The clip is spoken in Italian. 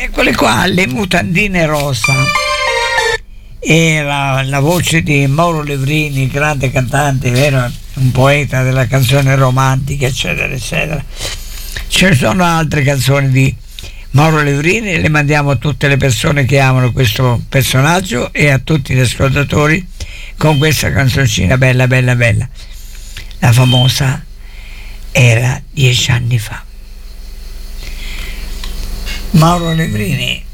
Eccole qua, le mutandine rosa. E la voce di Mauro Levrini, grande cantante, vero? Un poeta della canzone romantica, eccetera, eccetera. Ce ne sono altre canzoni di Mauro Levrini e le mandiamo a tutte le persone che amano questo personaggio e a tutti gli ascoltatori con questa canzoncina bella, bella, bella. La famosa Era 10 anni fa. Mauro Levrini.